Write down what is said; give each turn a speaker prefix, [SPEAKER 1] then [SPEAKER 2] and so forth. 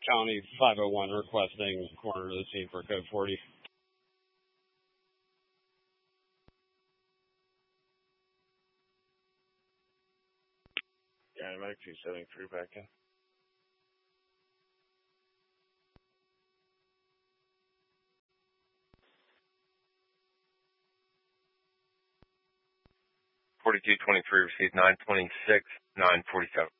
[SPEAKER 1] County 501 requesting coroner to the scene for code 40.
[SPEAKER 2] Yeah, medic 273 back in.
[SPEAKER 3] .4223 received 926, 947.